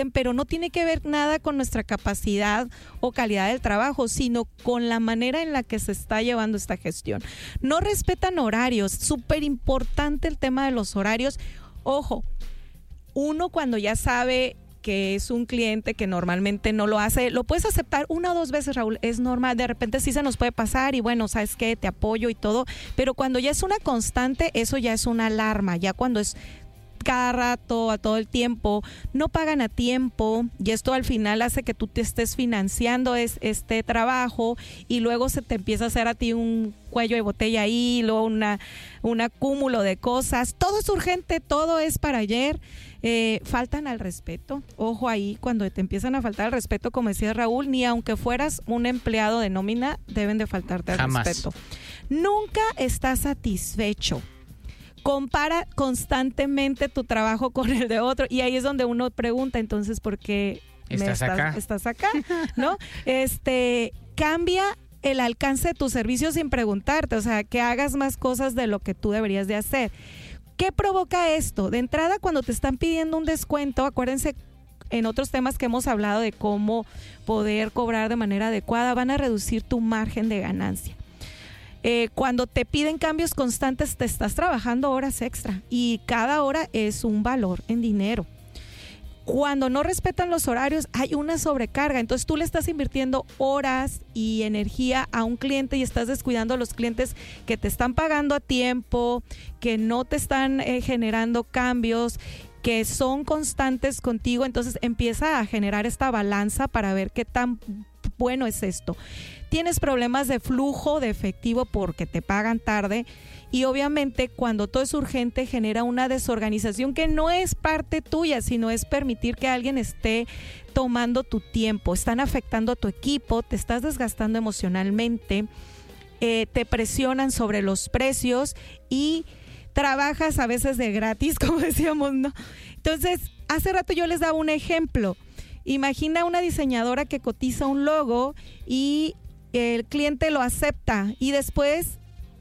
pero no tiene que ver nada con nuestra capacidad o calidad del trabajo, sino con la manera en la que se está llevando esta gestión. No respetan horarios, súper importante el tema de los horarios. Ojo, uno cuando ya sabe que es un cliente que normalmente no lo hace, lo puedes aceptar 1 o 2 veces, Raúl, es normal, de repente sí se nos puede pasar y bueno, ¿sabes qué? Te apoyo y todo, pero cuando ya es una constante, eso ya es una alarma, ya cuando es cada rato, a todo el tiempo, no pagan a tiempo y esto al final hace que tú te estés financiando este trabajo y luego se te empieza a hacer a ti un cuello de botella ahí, luego un acúmulo de cosas, todo es urgente, todo es para ayer. Faltan al respeto, ojo ahí, cuando te empiezan a faltar al respeto, como decía Raúl, ni aunque fueras un empleado de nómina, deben de faltarte al respeto. Nunca estás satisfecho. Compara constantemente tu trabajo con el de otro y ahí es donde uno pregunta, entonces, ¿por qué estás acá? ¿No? Cambia el alcance de tus servicios sin preguntarte, o sea, que hagas más cosas de lo que tú deberías de hacer. ¿Qué provoca esto? De entrada, cuando te están pidiendo un descuento, acuérdense en otros temas que hemos hablado de cómo poder cobrar de manera adecuada, van a reducir tu margen de ganancia. Cuando te piden cambios constantes, te estás trabajando horas extra y cada hora es un valor en dinero. Cuando no respetan los horarios, hay una sobrecarga. Entonces tú le estás invirtiendo horas y energía a un cliente y estás descuidando a los clientes que te están pagando a tiempo, que no te están generando cambios, que son constantes contigo. Entonces empieza a generar esta balanza para ver qué tan bueno es esto. Tienes problemas de flujo de efectivo porque te pagan tarde. Y obviamente cuando todo es urgente genera una desorganización que no es parte tuya, sino es permitir que alguien esté tomando tu tiempo. Están afectando a tu equipo, te estás desgastando emocionalmente, te presionan sobre los precios y trabajas a veces de gratis, como decíamos, ¿no? Entonces, hace rato yo les daba un ejemplo. Imagina una diseñadora que cotiza un logo y el cliente lo acepta y después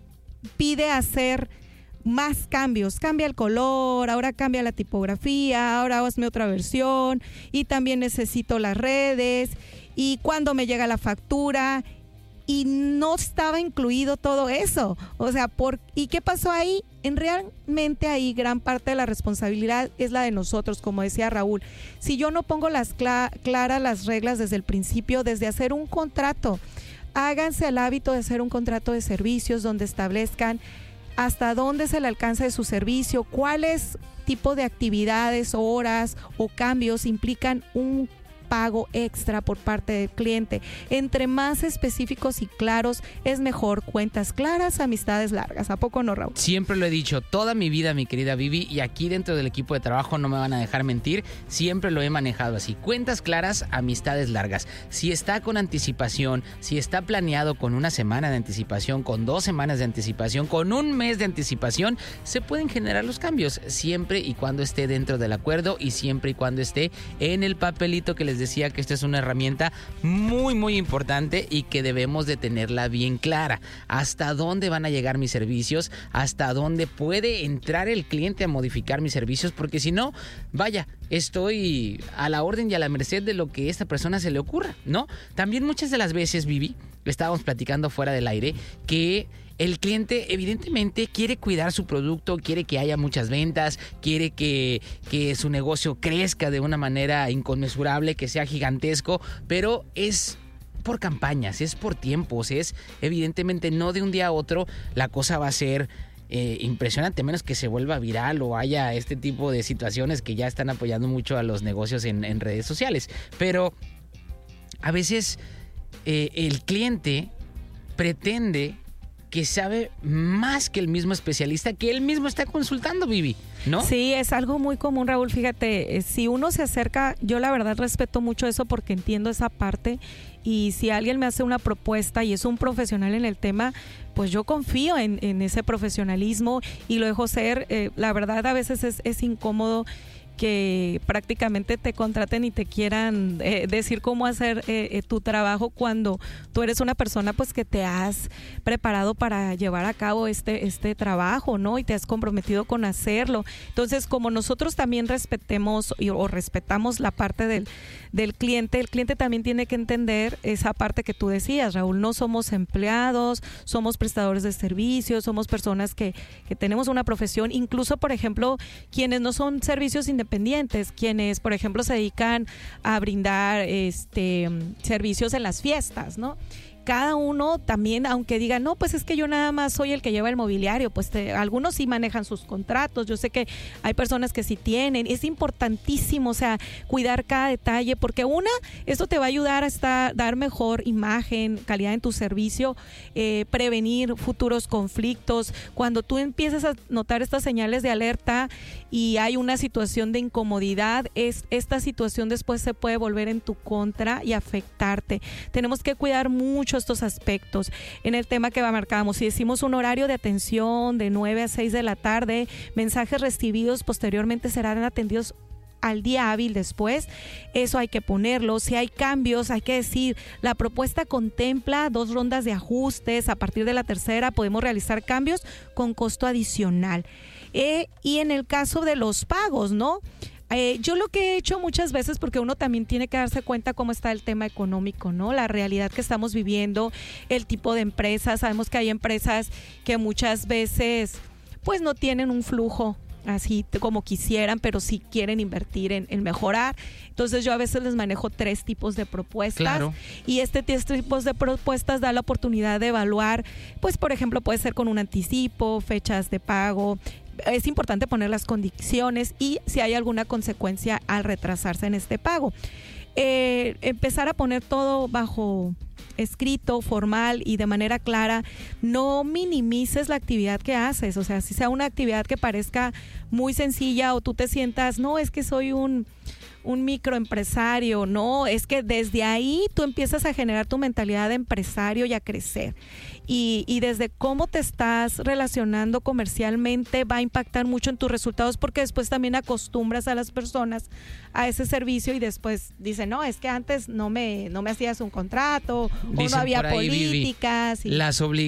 pide hacer más cambios, cambia el color, ahora cambia la tipografía, ahora hazme otra versión y también necesito las redes y cuando me llega la factura y no estaba incluido todo eso, o sea, ¿y qué pasó ahí? Realmente ahí gran parte de la responsabilidad es la de nosotros, como decía Raúl. Si yo no pongo claras las reglas desde el principio, desde hacer un contrato, háganse el hábito de hacer un contrato de servicios donde establezcan hasta dónde es el alcance de su servicio, cuáles tipo de actividades, horas o cambios implican un pago extra por parte del cliente. Entre más específicos y claros es mejor. Cuentas claras, amistades largas. ¿A poco no, Raúl? Siempre lo he dicho, toda mi vida, mi querida Vivi, y aquí dentro del equipo de trabajo no me van a dejar mentir, siempre lo he manejado así. Cuentas claras, amistades largas. Si está con anticipación, si está planeado con 1 semana de anticipación, con 2 semanas de anticipación, con 1 mes de anticipación, se pueden generar los cambios, siempre y cuando esté dentro del acuerdo y siempre y cuando esté en el papelito que les decía que esta es una herramienta muy muy importante y que debemos de tenerla bien clara. Hasta dónde van a llegar mis servicios, hasta dónde puede entrar el cliente a modificar mis servicios, porque si no, vaya, estoy a la orden y a la merced de lo que esta persona se le ocurra, ¿no? También muchas de las veces, Vivi, estábamos platicando fuera del aire, que el cliente evidentemente quiere cuidar su producto, quiere que haya muchas ventas, quiere que su negocio crezca de una manera inconmensurable, que sea gigantesco, pero es por campañas, es por tiempos, es evidentemente no de un día a otro la cosa va a ser impresionante, menos que se vuelva viral o haya este tipo de situaciones que ya están apoyando mucho a los negocios en redes sociales. Pero a veces el cliente pretende que sabe más que el mismo especialista que él mismo está consultando, Vivi, ¿no? Sí, es algo muy común, Raúl. Fíjate, si uno se acerca, yo la verdad respeto mucho eso porque entiendo esa parte, y si alguien me hace una propuesta y es un profesional en el tema, pues yo confío en ese profesionalismo y lo dejo ser. La verdad a veces es incómodo que prácticamente te contraten y te quieran decir cómo hacer tu trabajo cuando tú eres una persona pues que te has preparado para llevar a cabo este trabajo, ¿no? Y te has comprometido con hacerlo. Entonces, como nosotros también respetamos la parte del cliente, el cliente también tiene que entender esa parte que tú decías, Raúl. No somos empleados, somos prestadores de servicios, somos personas que tenemos una profesión, incluso, por ejemplo, quienes no son servicios independientes, quienes, por ejemplo, se dedican a brindar servicios en las fiestas, ¿no? Cada uno también, aunque diga, no, pues es que yo nada más soy el que lleva el mobiliario, pues algunos sí manejan sus contratos, yo sé que hay personas que sí tienen, es importantísimo, o sea, cuidar cada detalle, porque esto te va a ayudar a dar mejor imagen, calidad en tu servicio, prevenir futuros conflictos. Cuando tú empiezas a notar estas señales de alerta y hay una situación de incomodidad, esta situación después se puede volver en tu contra y afectarte. Tenemos que cuidar mucho estos aspectos. En el tema que marcamos, si decimos un horario de atención de 9 a 6 de la tarde, mensajes recibidos posteriormente serán atendidos al día hábil después, eso hay que ponerlo. Si hay cambios, hay que decir, la propuesta contempla 2 rondas de ajustes, a partir de la tercera podemos realizar cambios con costo adicional. Y en el caso de los pagos, ¿no? Yo lo que he hecho muchas veces, porque uno también tiene que darse cuenta cómo está el tema económico, ¿no? La realidad que estamos viviendo, el tipo de empresas. Sabemos que hay empresas que muchas veces pues no tienen un flujo así como quisieran, pero sí quieren invertir en mejorar. Entonces yo a veces les manejo 3 tipos de propuestas. Claro. Y 3 tipos de propuestas da la oportunidad de evaluar, pues por ejemplo puede ser con un anticipo, fechas de pago. Es importante poner las condiciones y si hay alguna consecuencia al retrasarse en este pago. Empezar a poner todo bajo escrito, formal y de manera clara. No minimices la actividad que haces, o sea, si sea una actividad que parezca muy sencilla o tú te sientas, no, es que soy un microempresario, no, es que desde ahí tú empiezas a generar tu mentalidad de empresario y a crecer. Y desde cómo te estás relacionando comercialmente va a impactar mucho en tus resultados, porque después también acostumbras a las personas a ese servicio y después dicen, no, es que antes no me hacías un contrato, o no había políticas. Y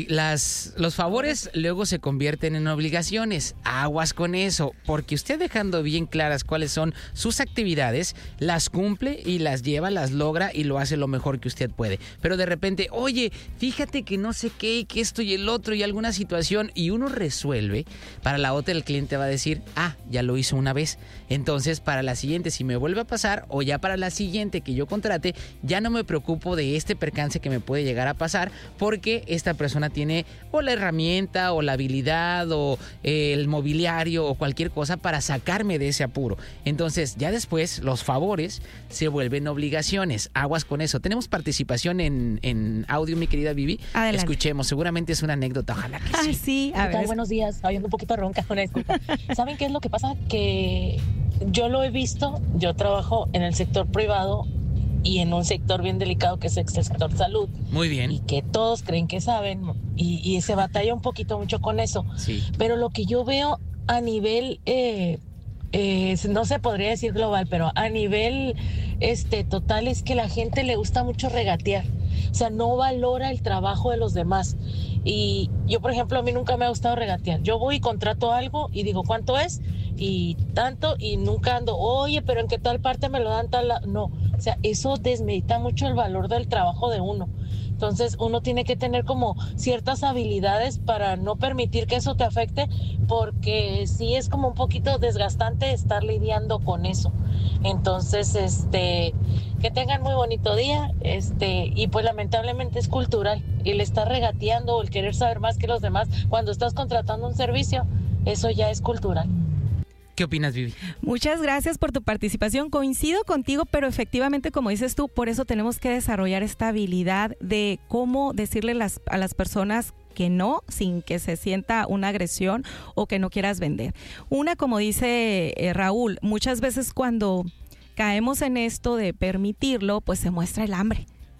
los favores luego se convierten en obligaciones. Aguas con eso, porque usted dejando bien claras cuáles son sus actividades, las cumple y las lleva, las logra y lo hace lo mejor que usted puede. Pero de repente, oye, fíjate que no sé qué, que esto y el otro y alguna situación, y uno resuelve, para la otra el cliente va a decir, ya lo hizo una vez, entonces para la siguiente si me vuelve a pasar, o ya para la siguiente que yo contrate, ya no me preocupo de este percance que me puede llegar a pasar, porque esta persona tiene o la herramienta o la habilidad o el mobiliario o cualquier cosa para sacarme de ese apuro. Entonces ya después los favores se vuelven obligaciones. Aguas con eso. Tenemos participación en audio, mi querida Vivi. Adelante. Escuchemos, seguramente es una anécdota, ojalá que sí. Sí, a ver. Buenos días, estoy un poquito ronca, una disculpa. ¿Saben qué es lo que pasa? Que yo lo he visto, yo trabajo en el sector privado y en un sector bien delicado que es el sector salud. Muy bien. Y que todos creen que saben y se batalla un poquito mucho con eso. Sí. Pero lo que yo veo a nivel, no se podría decir global, pero a nivel total es que la gente le gusta mucho regatear. O sea, no valora el trabajo de los demás. Y yo, por ejemplo, a mí nunca me ha gustado regatear. Yo voy y contrato algo y digo, ¿cuánto es? Y tanto, y nunca ando, oye, pero ¿en qué tal parte me lo dan tal? No, o sea, eso desmedita mucho el valor del trabajo de uno. Entonces uno tiene que tener como ciertas habilidades para no permitir que eso te afecte, porque sí es como un poquito desgastante estar lidiando con eso. Entonces, que tengan muy bonito día, y pues lamentablemente es cultural, el estar regateando o el querer saber más que los demás cuando estás contratando un servicio, eso ya es cultural. ¿Qué opinas, Vivi? Muchas gracias por tu participación. Coincido contigo, pero efectivamente, como dices tú, por eso tenemos que desarrollar esta habilidad de cómo decirle a las personas que no, sin que se sienta una agresión o que no quieras vender. Como dice Raúl, muchas veces cuando caemos en esto de permitirlo, pues se muestra el hambre.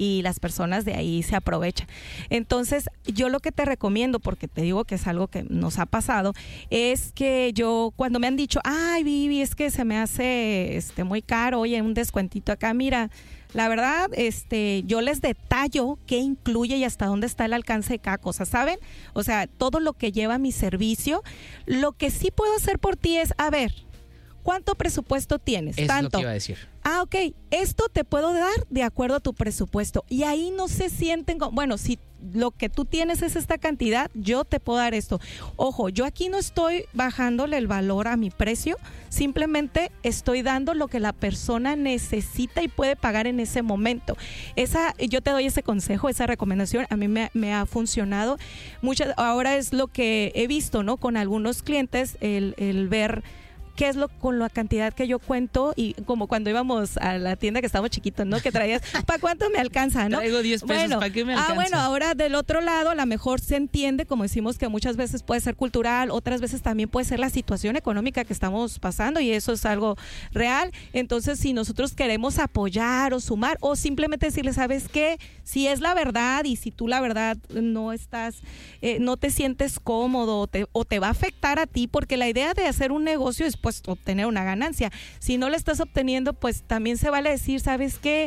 y las personas de ahí se aprovechan. Entonces, yo lo que te recomiendo, porque te digo que es algo que nos ha pasado, es que yo, cuando me han dicho, ay, Vivi, es que se me hace muy caro, oye, un descuentito acá, mira, la verdad, yo les detallo qué incluye y hasta dónde está el alcance de cada cosa, ¿saben? O sea, todo lo que lleva mi servicio. Lo que sí puedo hacer por ti es, a ver, ¿cuánto presupuesto tienes? Es Tanto. lo que iba a decir. Ah, ok, esto te puedo dar de acuerdo a tu presupuesto. Y ahí no se sienten, bueno, si lo que tú tienes es esta cantidad, yo te puedo dar esto. Ojo, yo aquí no estoy bajándole el valor a mi precio, simplemente estoy dando lo que la persona necesita y puede pagar en ese momento. Yo te doy ese consejo, esa recomendación, a mí me ha funcionado. Ahora es lo que he visto, ¿no? Con algunos clientes, el ver qué es con la cantidad que yo cuento, y como cuando íbamos a la tienda que estábamos chiquitos, ¿no? Que traías, ¿para cuánto me alcanza, no? Traigo 10 pesos, ¿para qué me alcanza? Bueno, ahora del otro lado, a lo mejor se entiende, como decimos, que muchas veces puede ser cultural, otras veces también puede ser la situación económica que estamos pasando, y eso es algo real. Entonces, si nosotros queremos apoyar o sumar, o simplemente decirle, ¿sabes qué? Si es la verdad, y si tú la verdad no te sientes cómodo, o te va a afectar a ti, porque la idea de hacer un negocio es pues obtener una ganancia. Si no la estás obteniendo, pues también se vale decir, ¿sabes qué?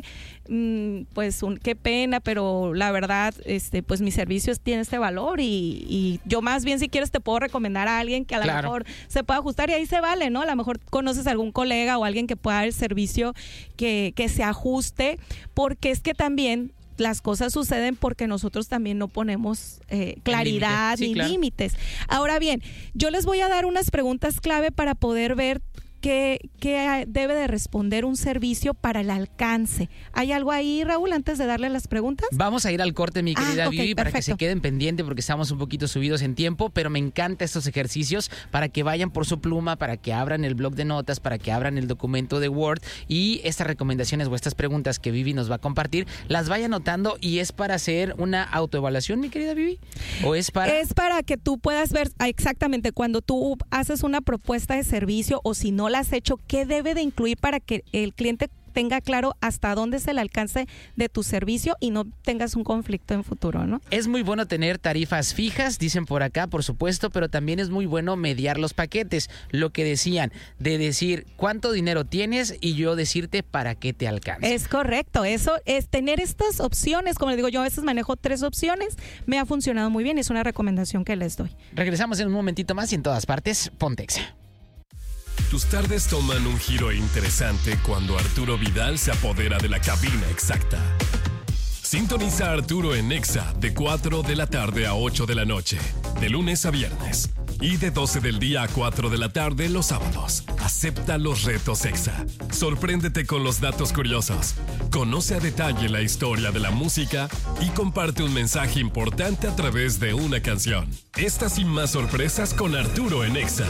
Qué pena, pero la verdad, pues mis servicios tienen este valor, y yo más bien, si quieres, te puedo recomendar a alguien que a lo mejor se pueda ajustar, y ahí se vale, ¿no? A lo mejor conoces a algún colega o alguien que pueda dar el servicio que se ajuste, porque es que también las cosas suceden porque nosotros también no ponemos claridad ni límites. Ahora bien, yo les voy a dar unas preguntas clave para poder ver qué debe de responder un servicio para el alcance. ¿Hay algo ahí, Raúl, antes de darle las preguntas? Vamos a ir al corte, mi querida Vivi, para perfecto. que se queden pendientes, porque estamos un poquito subidos en tiempo, pero me encantan estos ejercicios para que vayan por su pluma, para que abran el blog de notas, para que abran el documento de Word, y estas recomendaciones o estas preguntas que Vivi nos va a compartir, las vaya anotando, y es para hacer una autoevaluación, mi querida Vivi, ¿o es para...? Es para que tú puedas ver exactamente cuando tú haces una propuesta de servicio, o si no la has hecho, qué debe de incluir para que el cliente tenga claro hasta dónde es el alcance de tu servicio y no tengas un conflicto en futuro, ¿no? Es muy bueno tener tarifas fijas, dicen por acá, por supuesto, pero también es muy bueno mediar los paquetes. Lo que decían, de decir cuánto dinero tienes y yo decirte para qué te alcanza. Es correcto, eso es tener estas opciones. Como les digo, yo a veces manejo 3 opciones, me ha funcionado muy bien, es una recomendación que les doy. Regresamos en un momentito más, y en todas partes, Pontex. Tus tardes toman un giro interesante cuando Arturo Vidal se apodera de la cabina exacta. Sintoniza a Arturo en Exa de 4 de la tarde a 8 de la noche, de lunes a viernes, y de 12 del día a 4 de la tarde los sábados. Acepta los retos Exa. Sorpréndete con los datos curiosos. Conoce a detalle la historia de la música y comparte un mensaje importante a través de una canción. Estas y más sorpresas con Arturo en Exa.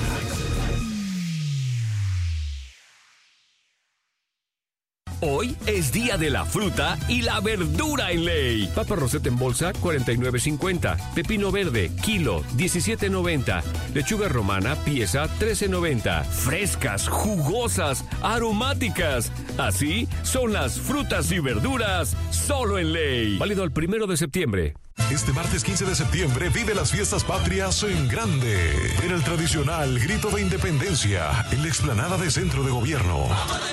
Hoy es día de la fruta y la verdura en Ley. Papa roseta en bolsa, 49.50. Pepino verde, kilo, 17.90. Lechuga romana, pieza, 13.90. Frescas, jugosas, aromáticas. Así son las frutas y verduras solo en Ley. Válido el 1 de septiembre. Este martes 15 de septiembre vive las fiestas patrias en grande. En el tradicional Grito de Independencia, en la explanada de Centro de Gobierno.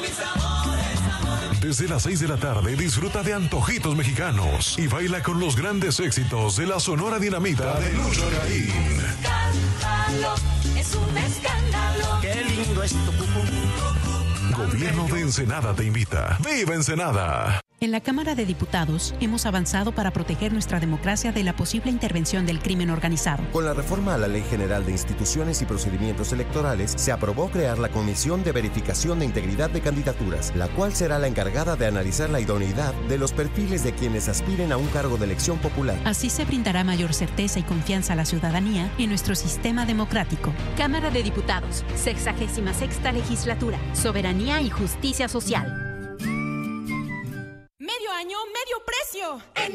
Desde las 6 de la tarde disfruta de antojitos mexicanos y baila con los grandes éxitos de la Sonora Dinamita de Lucho Garín. Escándalo, es un escándalo. Qué lindo es tu cucú. Gobierno de Ensenada te invita. ¡Viva Ensenada! En la Cámara de Diputados hemos avanzado para proteger nuestra democracia de la posible intervención del crimen organizado. Con la reforma a la Ley General de Instituciones y Procedimientos Electorales, se aprobó crear la Comisión de Verificación de Integridad de Candidaturas, la cual será la encargada de analizar la idoneidad de los perfiles de quienes aspiren a un cargo de elección popular. Así se brindará mayor certeza y confianza a la ciudadanía en nuestro sistema democrático. Cámara de Diputados, 66ª Legislatura, Soberanía y Justicia Social. Medio año, medio precio.